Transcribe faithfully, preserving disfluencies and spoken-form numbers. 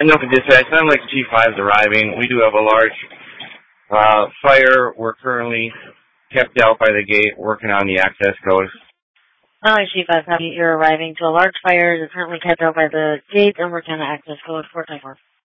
know for dispatch, sounds like G five is arriving. We do have a large uh, fire. We're currently kept out by the gate working on the access code. Alright, G five, copy. You're arriving to a large fire. You're currently kept out by the gate and working on the access code for time four.